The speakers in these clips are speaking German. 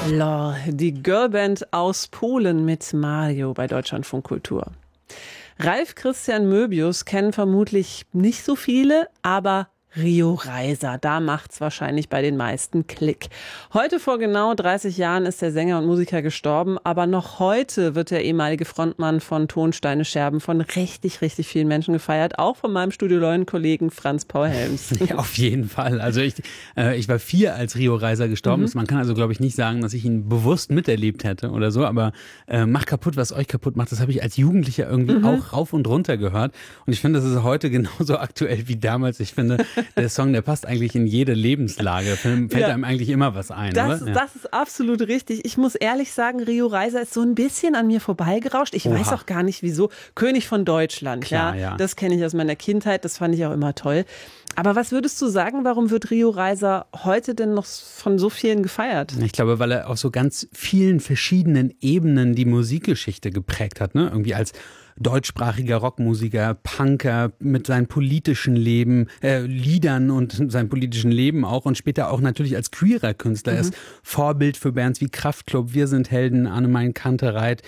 Lor, die Girlband aus Polen mit Mario bei Deutschlandfunk Kultur. Ralf Christian Möbius kennen vermutlich nicht so viele, aber Rio Reiser, da macht's wahrscheinlich bei den meisten Klick. Heute vor genau 30 Jahren ist der Sänger und Musiker gestorben, aber noch heute wird der ehemalige Frontmann von Tonsteine Scherben von richtig vielen Menschen gefeiert, auch von meinem Studio Leuen-Kollegen Franz Paul Helms. Ja, auf jeden Fall. Also ich war 4, als Rio Reiser gestorben ist. Man kann also, glaube ich, nicht sagen, dass ich ihn bewusst miterlebt hätte oder so, aber Mach kaputt, was euch kaputt macht, das habe ich als Jugendlicher irgendwie auch rauf und runter gehört. Und ich finde, das ist heute genauso aktuell wie damals. Ich finde, der Song, der passt eigentlich in jede Lebenslage. Fällt einem eigentlich immer was ein, oder? Ja. Das ist absolut richtig. Ich muss ehrlich sagen, Rio Reiser ist so ein bisschen an mir vorbeigerauscht. Ich weiß auch gar nicht, wieso. König von Deutschland, klar, ja. Das kenne ich aus meiner Kindheit. Das fand ich auch immer toll. Aber was würdest du sagen, warum wird Rio Reiser heute denn noch von so vielen gefeiert? Ich glaube, weil er auf so ganz vielen verschiedenen Ebenen die Musikgeschichte geprägt hat, ne? Irgendwie als deutschsprachiger Rockmusiker, Punker mit seinen politischen Liedern und seinem politischen Leben auch und später auch natürlich als queerer Künstler. Er ist Vorbild für Bands wie Kraftklub, Wir sind Helden, Annemarie Kantereit,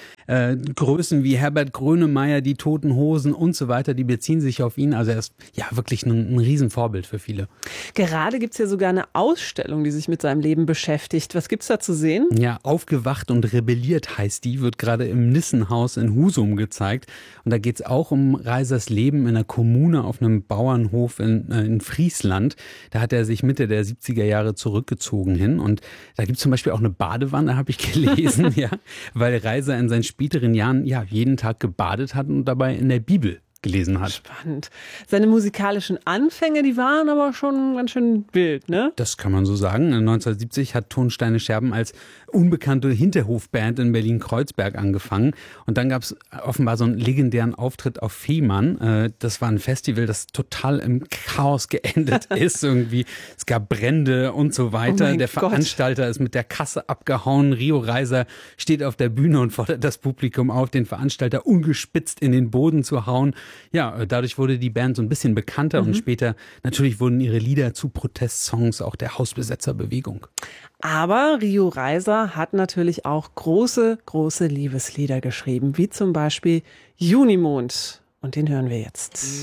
Größen wie Herbert Grönemeyer, die Toten Hosen und so weiter, die beziehen sich auf ihn. Also er ist ja wirklich ein Riesenvorbild für viele. Gerade gibt's ja sogar eine Ausstellung, die sich mit seinem Leben beschäftigt. Was gibt's da zu sehen? Ja, Aufgewacht und rebelliert heißt die, wird gerade im Nissenhaus in Husum gezeigt. Und da geht es auch um Reisers Leben in einer Kommune auf einem Bauernhof in Friesland. Da hat er sich Mitte der 70er Jahre zurückgezogen hin. Und da gibt es zum Beispiel auch eine Badewanne, habe ich gelesen, ja, weil Reiser in seinen späteren Jahren ja jeden Tag gebadet hat und dabei in der Bibel gelesen hat. Spannend. Seine musikalischen Anfänge, die waren aber schon ganz schön wild, ne? Das kann man so sagen. 1970 hat Tonsteine Scherben als unbekannte Hinterhofband in Berlin-Kreuzberg angefangen. Und dann gab es offenbar so einen legendären Auftritt auf Fehmarn. Das war ein Festival, das total im Chaos geendet ist irgendwie. Es gab Brände und so weiter. Der Veranstalter ist mit der Kasse abgehauen. Rio Reiser steht auf der Bühne und fordert das Publikum auf, den Veranstalter ungespitzt in den Boden zu hauen. Ja, dadurch wurde die Band so ein bisschen bekannter und später natürlich wurden ihre Lieder zu Protestsongs auch der Hausbesetzerbewegung. Aber Rio Reiser hat natürlich auch große Liebeslieder geschrieben, wie zum Beispiel Junimond. Und den hören wir jetzt.